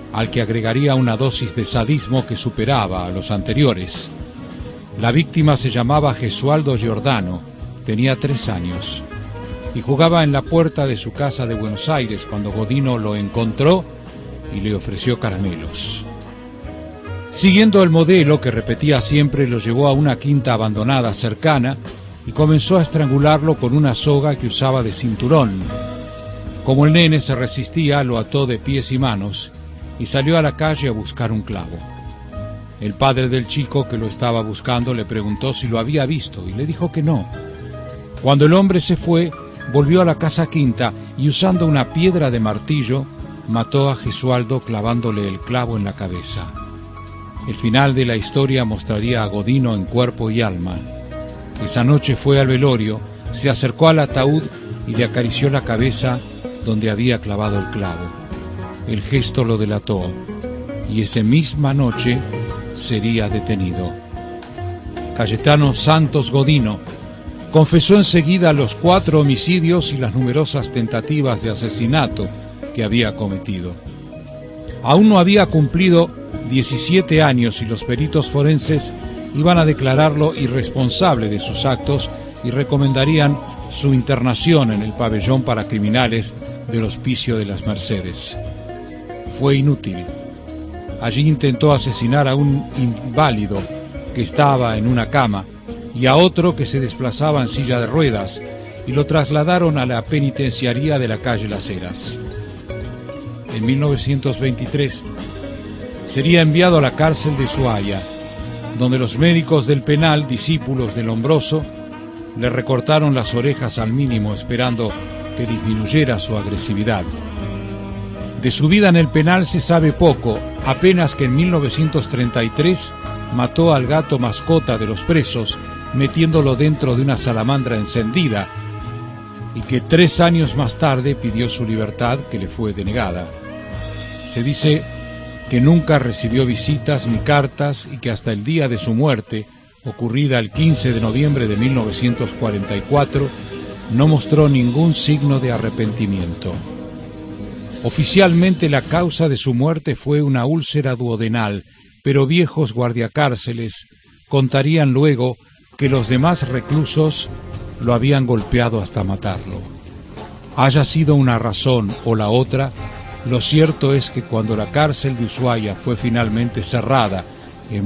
al que agregaría una dosis de sadismo que superaba a los anteriores. La víctima se llamaba Gesualdo Giordano, tenía 3 años, y jugaba en la puerta de su casa de Buenos Aires cuando Godino lo encontró y le ofreció caramelos. Siguiendo el modelo que repetía siempre, lo llevó a una quinta abandonada cercana y comenzó a estrangularlo con una soga que usaba de cinturón. Como el nene se resistía, lo ató de pies y manos y salió a la calle a buscar un clavo. El padre del chico que lo estaba buscando le preguntó si lo había visto y le dijo que no. Cuando el hombre se fue, volvió a la casa quinta y usando una piedra de martillo, mató a Gesualdo clavándole el clavo en la cabeza. El final de la historia mostraría a Godino en cuerpo y alma. Esa noche fue al velorio, se acercó al ataúd y le acarició la cabeza donde había clavado el clavo. El gesto lo delató y esa misma noche sería detenido. Cayetano Santos Godino confesó enseguida los 4 homicidios y las numerosas tentativas de asesinato que había cometido. Aún no había cumplido 17 años y los peritos forenses iban a declararlo irresponsable de sus actos y recomendarían su internación en el pabellón para criminales del Hospicio de las Mercedes. Fue inútil. Allí intentó asesinar a un inválido que estaba en una cama y a otro que se desplazaba en silla de ruedas y lo trasladaron a la penitenciaría de la calle Las Heras. En 1923 sería enviado a la cárcel de Ushuaia, donde los médicos del penal, discípulos de Lombroso, le recortaron las orejas al mínimo esperando que disminuyera su agresividad. De su vida en el penal se sabe poco, apenas que en 1933 mató al gato mascota de los presos, metiéndolo dentro de una salamandra encendida, y que 3 años más tarde pidió su libertad, que le fue denegada. Se dice que nunca recibió visitas ni cartas y que hasta el día de su muerte, ocurrida el 15 de noviembre de 1944, no mostró ningún signo de arrepentimiento. Oficialmente la causa de su muerte fue una úlcera duodenal, pero viejos guardiacárceles contarían luego que los demás reclusos lo habían golpeado hasta matarlo. Haya sido una razón o la otra, lo cierto es que cuando la cárcel de Ushuaia fue finalmente cerrada en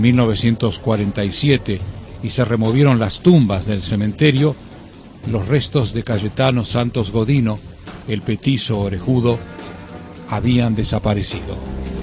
1947 y se removieron las tumbas del cementerio, los restos de Cayetano Santos Godino, el petizo orejudo, habían desaparecido.